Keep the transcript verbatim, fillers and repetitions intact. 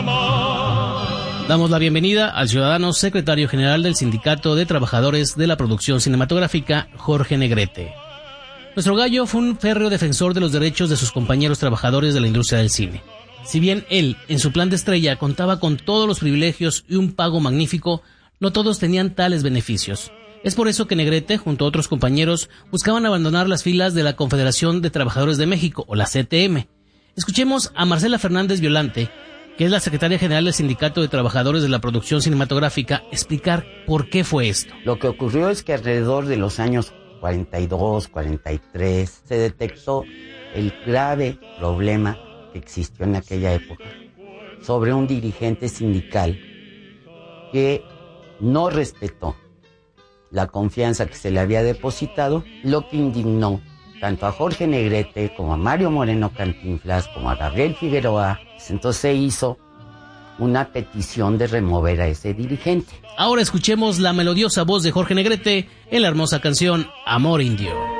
Damos la bienvenida al ciudadano secretario general del Sindicato de Trabajadores de la Producción Cinematográfica, Jorge Negrete. Nuestro gallo fue un férreo defensor de los derechos de sus compañeros trabajadores de la industria del cine. Si bien él, en su plan de estrella, contaba con todos los privilegios y un pago magnífico, no todos tenían tales beneficios. Es por eso que Negrete, junto a otros compañeros, buscaban abandonar las filas de la Confederación de Trabajadores de México, o la C T M. Escuchemos a Marcela Fernández Violante, que es la secretaria general del Sindicato de Trabajadores de la Producción Cinematográfica, explicar por qué fue esto. Lo que ocurrió es que alrededor de los años cuarenta y dos, cuarenta y tres, se detectó el grave problema que existió en aquella época sobre un dirigente sindical que no respetó la confianza que se le había depositado, lo que indignó tanto a Jorge Negrete como a Mario Moreno Cantinflas como a Gabriel Figueroa. Entonces se hizo una petición de remover a ese dirigente. Ahora escuchemos la melodiosa voz de Jorge Negrete en la hermosa canción Amor Indio.